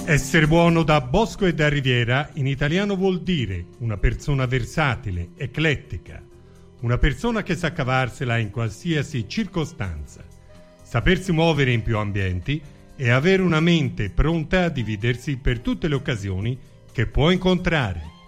Essere buono da Bosco e da Riviera in italiano vuol dire una persona versatile, eclettica, una persona che sa cavarsela in qualsiasi circostanza, sapersi muovere in più ambienti e avere una mente pronta a dividersi per tutte le occasioni che può incontrare.